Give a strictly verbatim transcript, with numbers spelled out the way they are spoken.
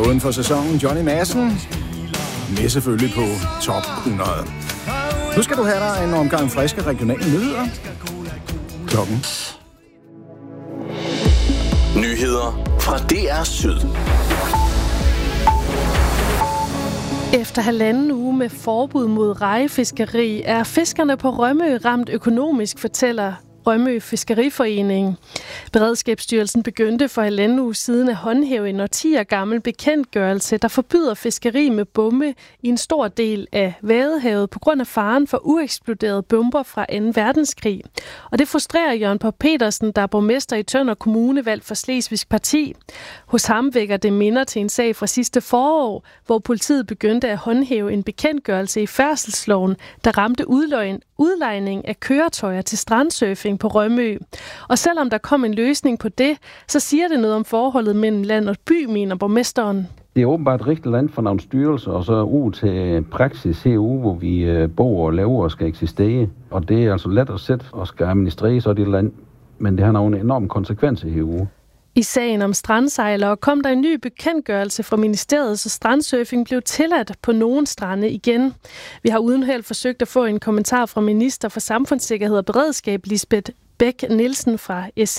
uden for sæsonen, Johnny Madsen, med selvfølgelig på top hundrede. Nu skal du have dig en omgang friske regionale nyheder. Klokken. Nyheder fra D R Syd. Efter halvanden uge med forbud mod rejefiskeri er fiskerne på Rømø ramt økonomisk, fortæller Rømø Fiskeriforening. Beredskabsstyrelsen begyndte for halvanden uge siden at håndhæve en årtier gammel bekendtgørelse, der forbyder fiskeri med bomme i en stor del af Vadehavet på grund af faren for ueksploderede bomber fra anden verdenskrig. Og det frustrerer Jørgen Pop Petersen, der er borgmester i Tønder Kommune, valgt for Slesvigsk Parti. Hos ham vækker det minder til en sag fra sidste forår, hvor politiet begyndte at håndhæve en bekendtgørelse i færdselsloven, der ramte udløgn udlejning af køretøjer til strandsurfing på Rømø. Og selvom der kom en løsning på det, så siger det noget om forholdet mellem land og by, mener borgmesteren. Det er åbenbart rigtig land for nogle styrelser, og så ud til praksis herude, hvor vi bor og laver og skal eksistere. Og det er altså let at sætte og skal administrere så det land, men det har nogle enorme konsekvenser herude. I sagen om strandsejlere kom der en ny bekendtgørelse fra ministeriet, så strandsurfing blev tilladt på nogle strande igen. Vi har uden held forsøgt at få en kommentar fra minister for samfundssikkerhed og beredskab, Lisbeth Bech Nielsen fra S